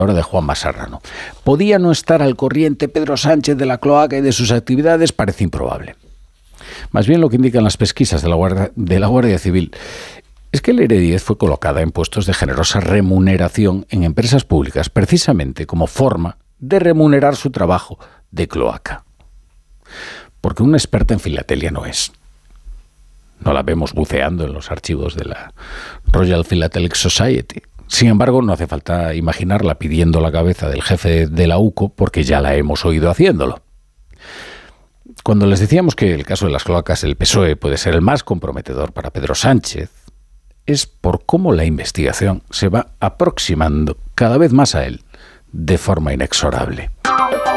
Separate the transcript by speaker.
Speaker 1: ahora de Juanma Serrano. ¿Podía no estar al corriente Pedro Sánchez de la cloaca y de sus actividades? Parece improbable. Más bien lo que indican las pesquisas de la Guardia Civil es que Leire Díez fue colocada en puestos de generosa remuneración en empresas públicas, precisamente como forma de remunerar su trabajo de cloaca. Porque una experta en filatelia no es. No la vemos buceando en los archivos de la Royal Philatelic Society. Sin embargo, no hace falta imaginarla pidiendo la cabeza del jefe de la UCO, porque ya la hemos oído haciéndolo. Cuando les decíamos que el caso de las cloacas del PSOE puede ser el más comprometedor para Pedro Sánchez, es por cómo la investigación se va aproximando cada vez más a él de forma inexorable.